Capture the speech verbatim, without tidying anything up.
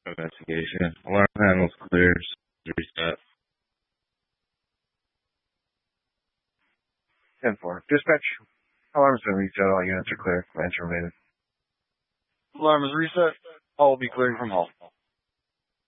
Investigation. Alarm panels clear. Reset. ten four. Dispatch. Alarm's been reset. All units are clear. Lines remaining. Alarm is reset. All will be clearing from hall.